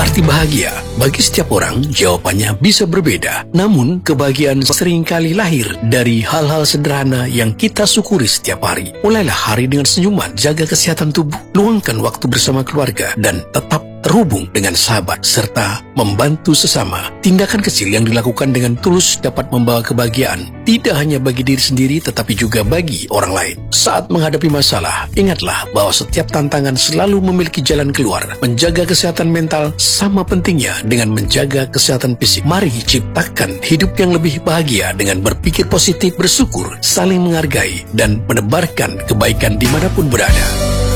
arti bahagia? Bagi setiap orang, jawabannya bisa berbeda. Namun, kebahagiaan seringkali lahir dari hal-hal sederhana yang kita syukuri setiap hari. Mulailah hari dengan senyuman, jaga kesehatan tubuh, luangkan waktu bersama keluarga, dan tetap terhubung dengan sahabat, serta membantu sesama. Tindakan kecil yang dilakukan dengan tulus dapat membawa kebahagiaan, tidak hanya bagi diri sendiri, tetapi juga bagi orang lain. Saat menghadapi masalah, ingatlah bahwa setiap tantangan selalu memiliki jalan keluar. Menjaga kesehatan mental sama pentingnya dengan menjaga kesehatan fisik. Mari ciptakan hidup yang lebih bahagia dengan berpikir positif, bersyukur, saling menghargai, dan menebarkan kebaikan dimanapun berada.